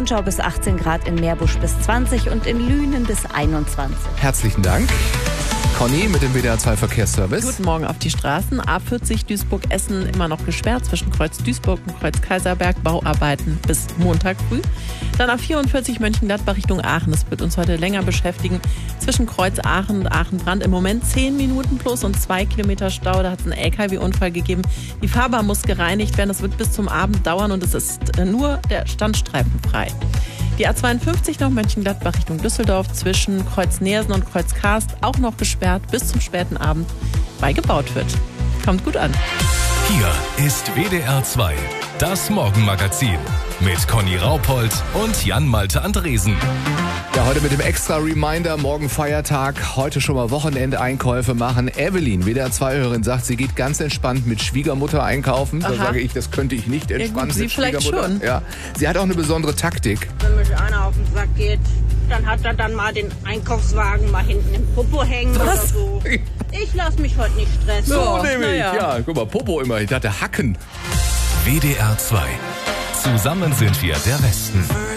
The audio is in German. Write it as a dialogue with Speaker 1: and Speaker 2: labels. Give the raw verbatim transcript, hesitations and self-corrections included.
Speaker 1: Henschau bis achtzehn Grad, in Meerbusch bis zwanzig und in Lünen bis einundzwanzig.
Speaker 2: Herzlichen Dank. Conny mit dem W D R zwei Verkehrsservice.
Speaker 3: Guten Morgen auf die Straßen. A vierzig Duisburg-Essen immer noch gesperrt zwischen Kreuz Duisburg und Kreuz Kaiserberg. Bauarbeiten bis Montag früh. Dann A vierundvierzig Mönchengladbach Richtung Aachen. Das wird uns heute länger beschäftigen. Zwischen Kreuz Aachen und Aachen-Brand im Moment zehn Minuten plus und zwei Kilometer Stau. Da hat es einen L K W-Unfall gegeben. Die Fahrbahn muss gereinigt werden. Das wird bis zum Abend dauern und es ist nur der Standstreifen frei. Die A zweiundfünfzig noch Mönchengladbach Richtung Düsseldorf zwischen Kreuz Neersen und Kreuz Karst auch noch gesperrt bis zum späten Abend, weil gebaut wird. Kommt gut an.
Speaker 4: Hier ist W D R zwei, das Morgenmagazin mit Conny Raupold und Jan-Malte Andresen.
Speaker 2: Ja, heute mit dem extra Reminder, morgen Feiertag, heute schon mal Wochenendeinkäufe machen. Evelyn, W D R zwei Hörerin, sagt, sie geht ganz entspannt mit Schwiegermutter einkaufen. Da
Speaker 3: Aha.
Speaker 2: sage ich, das könnte ich nicht entspannt
Speaker 3: Ja, gut, sie
Speaker 2: mit
Speaker 3: vielleicht
Speaker 2: Schwiegermutter.
Speaker 3: schon.
Speaker 2: Ja. Sie hat auch eine besondere Taktik.
Speaker 5: Wenn mir einer auf den Sack geht, dann hat er dann mal den Einkaufswagen mal hinten im Popo hängen
Speaker 3: Was?
Speaker 5: oder so. Ich lasse mich heute nicht stressen.
Speaker 2: So
Speaker 3: Ja,
Speaker 2: nehme ich.
Speaker 3: na ja.
Speaker 2: Ja, guck mal, Popo immer. Ich dachte Hacken.
Speaker 4: W D R zwei. Zusammen sind wir der Westen.